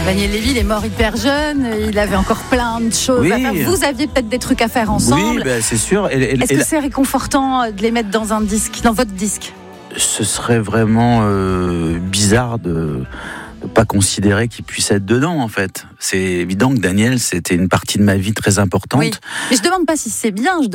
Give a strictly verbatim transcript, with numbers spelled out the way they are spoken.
Daniel Lévy, il est mort hyper jeune, il avait encore plein de choses Oui. à faire. Vous aviez peut-être des trucs à faire ensemble. Oui, ben, c'est sûr. Et, et, Est-ce et que la- c'est réconfortant de les mettre dans un disque, dans votre disque? ce serait vraiment euh, bizarre de ne pas considérer qu'il puisse être dedans, en fait. C'est évident que Daniel, c'était une partie de ma vie très importante. Oui. Mais je demande pas si c'est bien, je